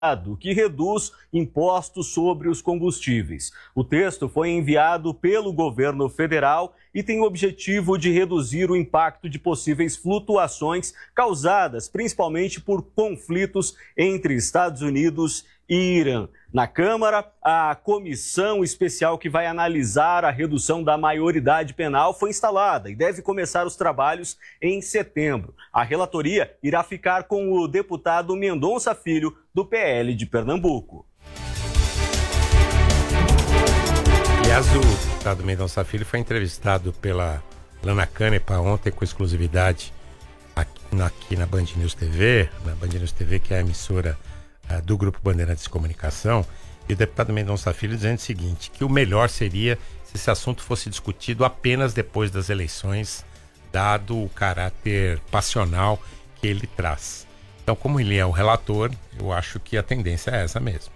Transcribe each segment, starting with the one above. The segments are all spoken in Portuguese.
que reduz impostos sobre os combustíveis. O texto foi enviado pelo governo federal e tem o objetivo de reduzir o impacto de possíveis flutuações causadas principalmente por conflitos entre Estados Unidos e Irã. Na Câmara, a comissão especial que vai analisar a redução da maioridade penal foi instalada e deve começar os trabalhos em setembro. A relatoria irá ficar com o deputado Mendonça Filho, do PL de Pernambuco. Aliás, o deputado Mendonça Filho foi entrevistado pela Lana Canepa ontem com exclusividade aqui na Band News TV, que é a emissora do Grupo Bandeirantes de Comunicação, e o deputado Mendonça Filho dizendo o seguinte, que o melhor seria se esse assunto fosse discutido apenas depois das eleições, dado o caráter passional que ele traz. Então, como ele é o relator, eu acho que a tendência é essa mesmo.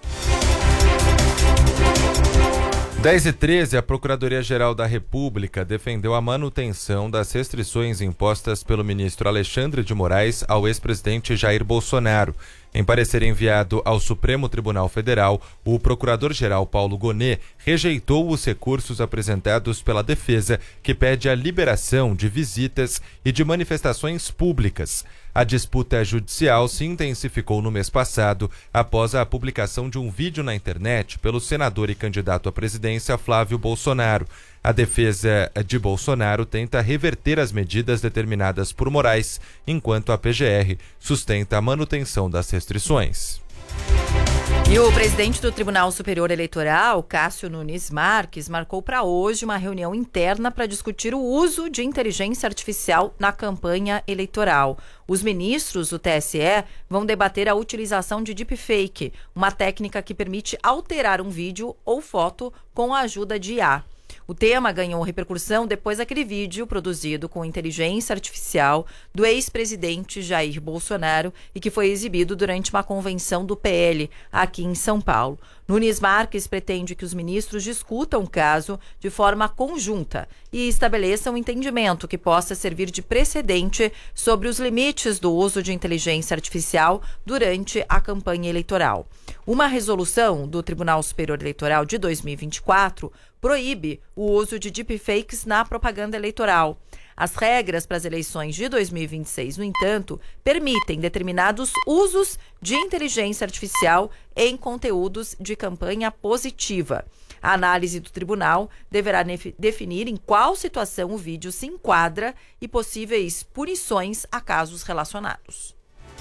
10h13, a Procuradoria-Geral da República defendeu a manutenção das restrições impostas pelo ministro Alexandre de Moraes ao ex-presidente Jair Bolsonaro. Em parecer enviado ao Supremo Tribunal Federal, o procurador-geral Paulo Gonet rejeitou os recursos apresentados pela defesa, que pede a liberação de visitas e de manifestações públicas. A disputa judicial se intensificou no mês passado, após a publicação de um vídeo na internet pelo senador e candidato à presidência Flávio Bolsonaro. A defesa de Bolsonaro tenta reverter as medidas determinadas por Moraes, enquanto a PGR sustenta a manutenção das restrições. E o presidente do Tribunal Superior Eleitoral, Cássio Nunes Marques, marcou para hoje uma reunião interna para discutir o uso de inteligência artificial na campanha eleitoral. Os ministros do TSE vão debater a utilização de deepfake, uma técnica que permite alterar um vídeo ou foto com a ajuda de IA. O tema ganhou repercussão depois daquele vídeo produzido com inteligência artificial do ex-presidente Jair Bolsonaro e que foi exibido durante uma convenção do PL aqui em São Paulo. Nunes Marques pretende que os ministros discutam o caso de forma conjunta e estabeleçam um entendimento que possa servir de precedente sobre os limites do uso de inteligência artificial durante a campanha eleitoral. Uma resolução do Tribunal Superior Eleitoral de 2024 proíbe o uso de deepfakes na propaganda eleitoral. As regras para as eleições de 2026, no entanto, permitem determinados usos de inteligência artificial em conteúdos de campanha positiva. A análise do tribunal deverá definir em qual situação o vídeo se enquadra e possíveis punições a casos relacionados.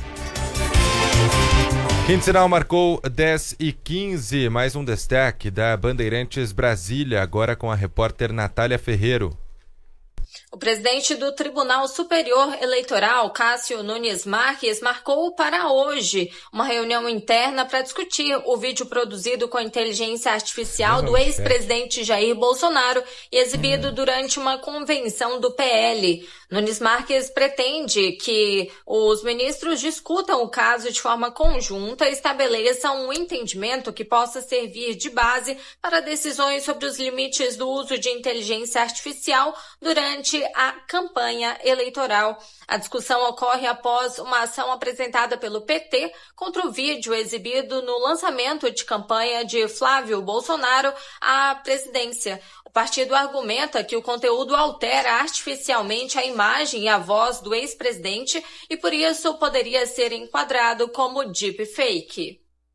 Quinto-sinal marcou 10h15, mais um destaque da Bandeirantes Brasília, agora com a repórter Natália Ferreiro. O presidente do Tribunal Superior Eleitoral, Cássio Nunes Marques, marcou para hoje uma reunião interna para discutir o vídeo produzido com inteligência artificial do ex-presidente Jair Bolsonaro e exibido durante uma convenção do PL. Nunes Marques pretende que os ministros discutam o caso de forma conjunta e estabeleçam um entendimento que possa servir de base para decisões sobre os limites do uso de inteligência artificial durante a campanha eleitoral. A discussão ocorre após uma ação apresentada pelo PT contra o vídeo exibido no lançamento de campanha de Flávio Bolsonaro à presidência. O partido argumenta que o conteúdo altera artificialmente a imagem e a voz do ex-presidente e, por isso, poderia ser enquadrado como deepfake.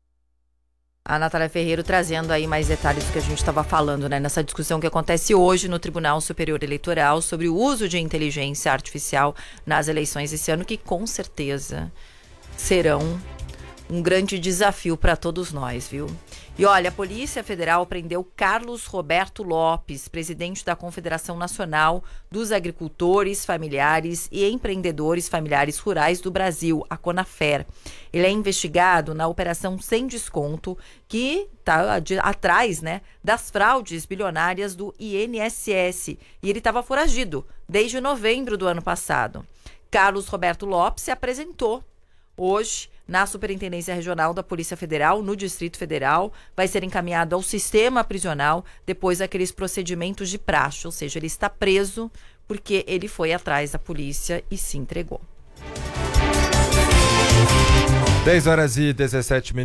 A Natália Ferreiro trazendo aí mais detalhes do que a gente estava falando, né, nessa discussão que acontece hoje no Tribunal Superior Eleitoral sobre o uso de inteligência artificial nas eleições esse ano, que com certeza serão um grande desafio para todos nós, viu? E olha, a Polícia Federal prendeu Carlos Roberto Lopes, presidente da Confederação Nacional dos Agricultores Familiares e Empreendedores Familiares Rurais do Brasil, a CONAFER. Ele é investigado na Operação Sem Desconto, que está atrás, né, das fraudes bilionárias do INSS. E ele estava foragido desde novembro do ano passado. Carlos Roberto Lopes se apresentou hoje na Superintendência Regional da Polícia Federal, no Distrito Federal, vai ser encaminhado ao sistema prisional depois daqueles procedimentos de praxe, ou seja, ele está preso porque ele foi atrás da polícia e se entregou. 10 horas e 17 minutos.